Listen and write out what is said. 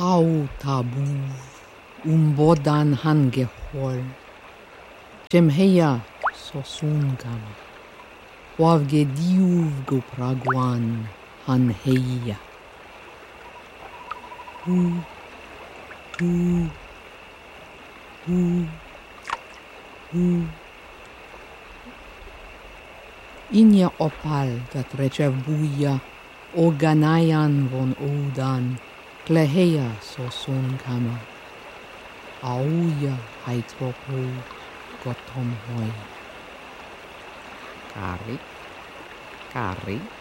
Au tabu umbodan hangehol. Jemheya sosungam. Wavge diuv go praguan hanheya. Inia opal dat recevuia oganayan von odan kleheia sosun kama. Auia haitropo gotom hoi. Kari.